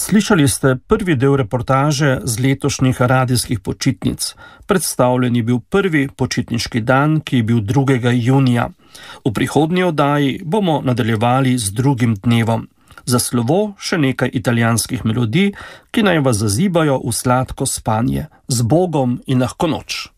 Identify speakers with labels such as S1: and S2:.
S1: Slišali ste prvi del reportaže z letošnjih radijskih počitnic. Predstavljen je bil prvi počitniški dan, ki je bil 2. junija. V prihodnji oddaji bomo nadaljevali z drugim dnevom. Za slovo še nekaj italijanskih melodij, ki naj vas zazibajo v sladko spanje. Z Bogom in lahko noč.